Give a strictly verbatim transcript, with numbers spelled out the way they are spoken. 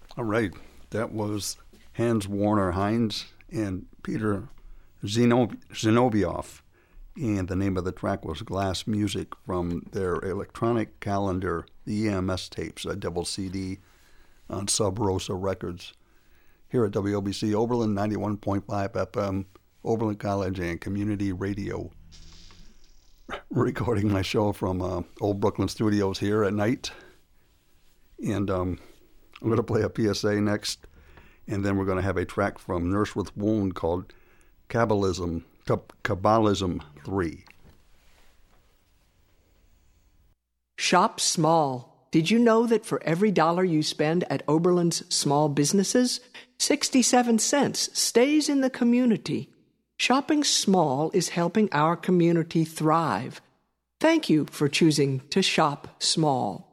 All right, that was Hans Werner Heinz and Peter Zenob- Zenobioff, and the name of the track was Glass Music from their electronic calendar, the E M S tapes, a double C D on Sub Rosa Records. Here at W O B C Oberlin, ninety-one point five F M, Oberlin College and Community Radio. Recording my show from uh, Old Brooklyn Studios here at night. And um, I'm going to play a P S A next, and then we're going to have a track from Nurse with Wound called Kabbalism, Kabbalism three. Shop small. Did you know that for every dollar you spend at Oberlin's small businesses, sixty-seven cents stays in the community? Shopping small is helping our community thrive. Thank you for choosing to shop small.